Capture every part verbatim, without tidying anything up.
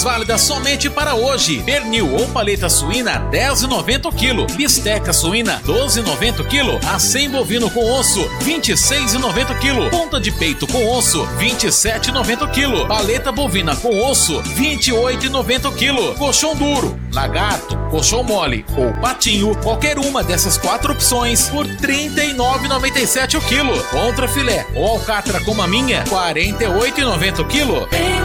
Válida somente para hoje. Pernil ou paleta suína dez reais e noventa centavos o quilo. Bisteca suína doze reais e noventa centavos o quilo. Acém bovino com osso vinte e seis reais e noventa centavos o quilo. Ponta de peito com osso vinte e sete reais e noventa centavos o quilo. Paleta bovina com osso vinte e oito reais e noventa centavos o quilo. Colchão duro, lagarto, colchão mole ou patinho, qualquer uma dessas quatro opções por trinta e nove reais e noventa e sete centavos o quilo. Contra filé ou alcatra como a minha, quarenta e oito reais e noventa centavos o quilo.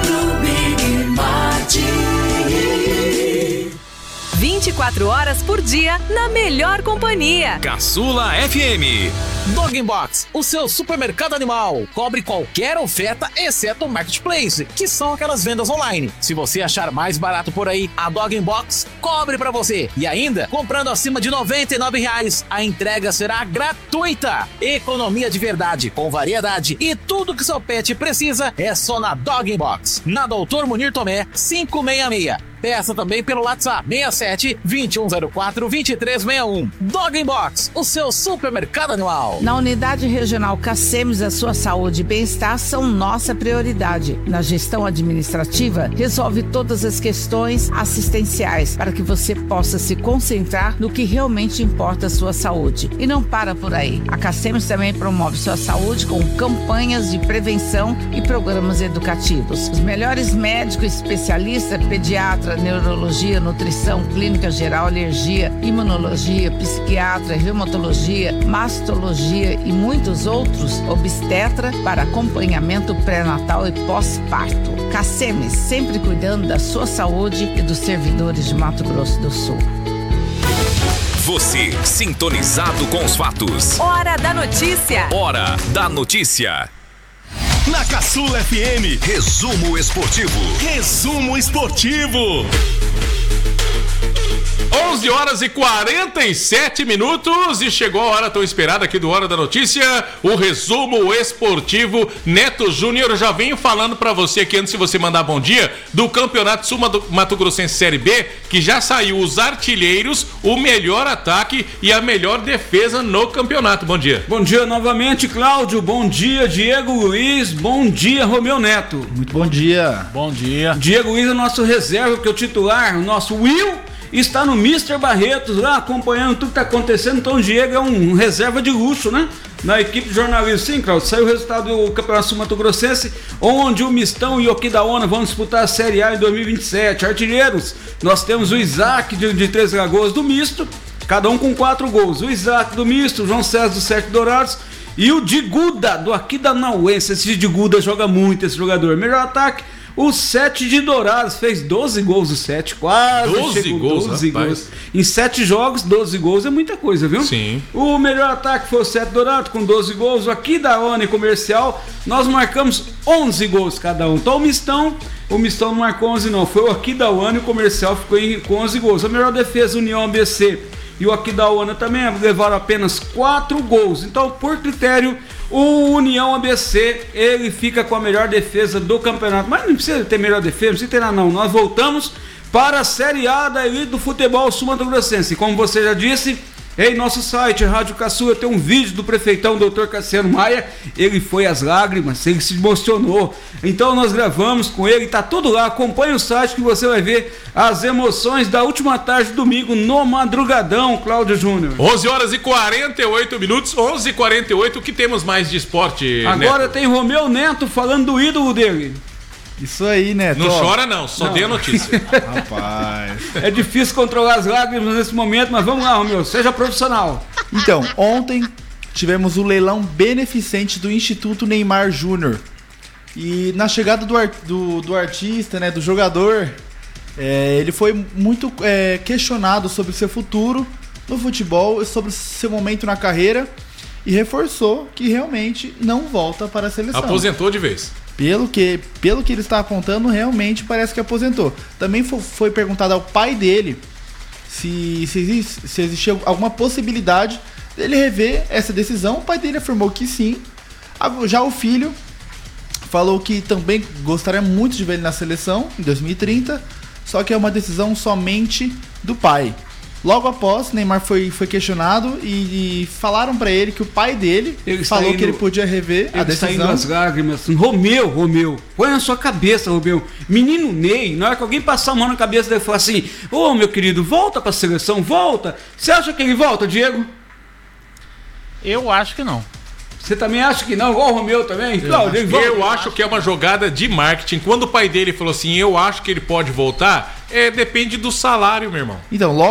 vinte e quatro horas por dia na melhor companhia. Caçula F M. Dog Box, o seu supermercado animal. Cobre qualquer oferta, exceto o Marketplace, que são aquelas vendas online. Se você achar mais barato por aí, a Dog Box cobre pra você. E ainda, comprando acima de noventa e nove reais, a entrega será gratuita. Economia de verdade, com variedade e tudo que seu pet precisa é só na Dog Box. Na Doutor Munir Tomé, quinhentos e sessenta e seis. Peça também pelo WhatsApp seis sete, dois um zero quatro, dois três seis um. Dog Box, o seu supermercado animal. Na Unidade Regional Cacemes, a sua saúde e bem-estar são nossa prioridade. Na gestão administrativa, resolve todas as questões assistenciais para que você possa se concentrar no que realmente importa a sua saúde. E não para por aí. A Cacemes também promove sua saúde com campanhas de prevenção e programas educativos. Os melhores médicos especialistas, pediatras, neurologia, nutrição, clínica geral, alergia, imunologia, psiquiatra, reumatologia, mastologia e muitos outros, obstetra para acompanhamento pré-natal e pós-parto. Cacemes, sempre cuidando da sua saúde e dos servidores de Mato Grosso do Sul. Você, sintonizado com os fatos. Hora da notícia. Hora da notícia. Na Caçula F M, resumo esportivo. Resumo esportivo. onze horas e quarenta e sete minutos e chegou a hora tão esperada aqui do Hora da Notícia, o resumo esportivo. Neto Júnior, eu já venho falando pra você aqui antes de você mandar bom dia, do Campeonato Sul Mato Grossense Série B, que já saiu os artilheiros, o melhor ataque e a melhor defesa no campeonato. Bom dia. Bom dia novamente, Cláudio. Bom dia, Diego Luiz. Bom dia, Romeu Neto. Muito bom dia. Bom dia. Diego Luiz é o nosso reserva, porque o titular, o nosso Will, está no mister Barretos lá acompanhando tudo que está acontecendo. Então o Diego é um reserva de luxo, né? Na equipe de jornalismo. Sim, Cláudio, saiu o resultado do Campeonato Sul Mato Grossense, onde o Mistão e o Okidaona vão disputar a Série A em dois mil e vinte e sete. Artilheiros, nós temos o Isaac de, de Três Lagoas do misto, cada um com quatro gols. O Isaac do misto, o João César do Sete Dourados e o Diguda do Aquidauanense. Esse Diguda joga muito, esse jogador. Melhor ataque, o Sete de Dourados, fez doze gols o Sete, quase doze chegou, gols, doze rapaz. gols. Em sete jogos, doze gols é muita coisa, viu? Sim. O melhor ataque foi o Sete Dourado com doze gols. O Aquidauana Comercial, nós marcamos onze gols cada um. Então o Mistão, o Mistão não marcou onze não, foi o Aquidauana e o Comercial ficou em, com onze gols. A melhor defesa, União A B C e o Aquidauana também levaram apenas quatro gols. Então, por critério, o União A B C, ele fica com a melhor defesa do campeonato. Mas não precisa ter melhor defesa, não precisa ter nada não. Nós voltamos para a Série A da elite do futebol sul Mato Grossense. Como você já disse, em nosso site, Rádio Caçula, tem um vídeo do prefeitão, doutor Cassiano Maia. Ele foi às lágrimas, ele se emocionou. Então nós gravamos com ele, tá tudo lá. Acompanhe o site que você vai ver as emoções da última tarde de domingo no Madrugadão, Cláudio Júnior. onze horas e quarenta e oito minutos, onze e quarenta e oito. O que temos mais de esporte, Agora Neto? tem Romeu Neto falando do ídolo dele. Isso aí, Neto. Não chora não, só Não. dê a notícia. Rapaz. É difícil controlar as lágrimas nesse momento, mas vamos lá, Romeu, seja profissional. Então, ontem tivemos o leilão beneficente do Instituto Neymar Júnior. E na chegada do, ar, do, do artista, né, do jogador, é, ele foi muito é, questionado sobre seu futuro no futebol, sobre seu momento na carreira, e reforçou que realmente não volta para a seleção. Aposentou de vez. Pelo que, pelo que ele está apontando, realmente parece que aposentou. Também foi, foi perguntado ao pai dele se, se, existe, se existia alguma possibilidade dele rever essa decisão. O pai dele afirmou que sim. Já o filho falou que também gostaria muito de ver ele na seleção em dois mil e trinta, só que é uma decisão somente do pai. Logo após, Neymar foi, foi questionado e, e falaram pra ele que o pai dele Ele está falou indo- que ele podia rever a Ele está indo decisão. as lágrimas. Romeu, Romeu, põe na sua cabeça, Romeu. Menino Ney, na hora que alguém passar a mão na cabeça dele e falar assim: ô meu querido, volta pra seleção, volta. Você acha que ele volta, Diego? Eu acho que não. Você também acha que não? Igual o Romeu também? Cláudio, ele volta. Eu acho que é uma jogada de marketing. Quando o pai dele falou assim, eu acho que ele pode voltar, é, depende do salário, meu irmão. Então, logo